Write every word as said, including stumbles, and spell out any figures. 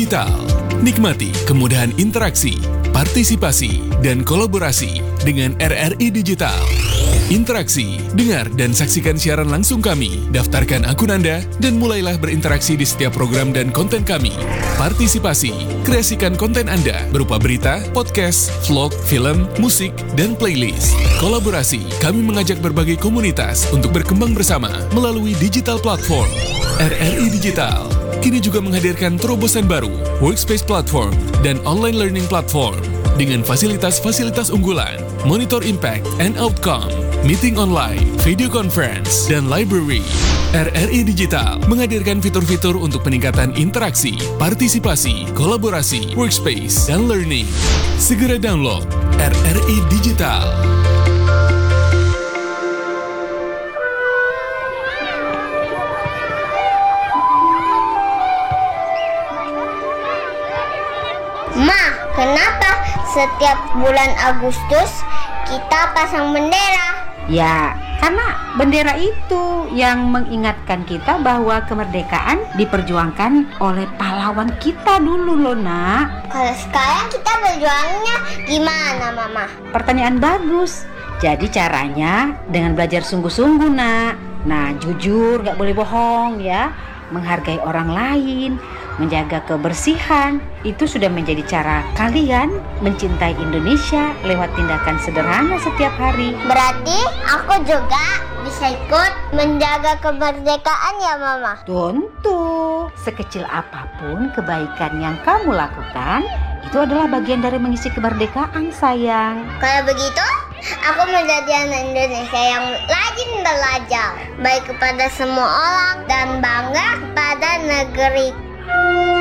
Digital. Nikmati kemudahan interaksi, partisipasi, dan kolaborasi dengan R R I Digital. Interaksi, dengar dan saksikan siaran langsung kami, daftarkan akun Anda, dan mulailah berinteraksi di setiap program dan konten kami. Partisipasi, kreasikan konten Anda berupa berita, podcast, vlog, film, musik, dan playlist. Kolaborasi, kami mengajak berbagai komunitas untuk berkembang bersama melalui digital platform. R R I Digital kini juga menghadirkan terobosan baru, workspace platform, dan online learning platform dengan fasilitas-fasilitas unggulan, monitor impact and outcome, meeting online, video conference, dan library. R R I Digital menghadirkan fitur-fitur untuk peningkatan interaksi, partisipasi, kolaborasi, workspace, dan learning. Segera download R R I Digital. Ma, kenapa setiap bulan Agustus kita pasang bendera? Ya, karena bendera itu yang mengingatkan kita bahwa kemerdekaan diperjuangkan oleh pahlawan kita dulu loh, Nak. Kalau sekarang kita berjuangnya gimana, Mama? Pertanyaan bagus. Jadi caranya dengan belajar sungguh-sungguh, Nak. Nah, jujur, gak boleh bohong ya. Menghargai orang lain, menjaga kebersihan, itu sudah menjadi cara kalian mencintai Indonesia lewat tindakan sederhana setiap hari. Berarti aku juga bisa ikut menjaga kemerdekaan ya, Mama? Tentu, sekecil apapun kebaikan yang kamu lakukan, itu adalah bagian dari mengisi kemerdekaan, sayang. Kalau begitu, aku menjadi anak Indonesia yang rajin belajar, baik kepada semua orang dan bangga kepada negeri.